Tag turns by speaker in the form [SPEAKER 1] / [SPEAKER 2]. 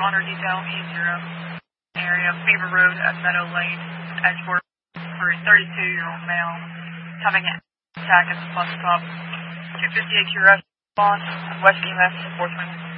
[SPEAKER 1] responder detail E0 area, Beaver Road at Meadow Lane, Edgeworth, for a 32-year-old male having an attack at the bus stop. 258 QRS, respond, West EMS 420.